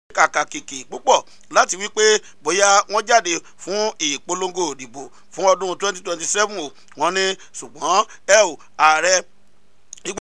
kàkàkìkì púpọ̀ láti wípé bóyá wọ́n jáde fún ìpolongo òdìbò fún ọdún 2027 wọ́n ní ṣùgbọ́n ààrẹ